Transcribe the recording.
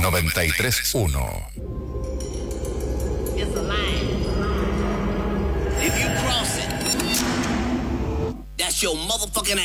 93.1. It's a line. If you cross it, that's your motherfucking